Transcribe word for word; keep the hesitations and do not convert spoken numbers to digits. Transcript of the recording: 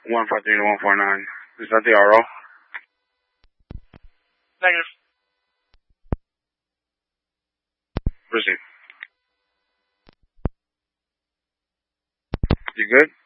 one five three to one four nine. Is that the R O? Negative. Proceed. You good?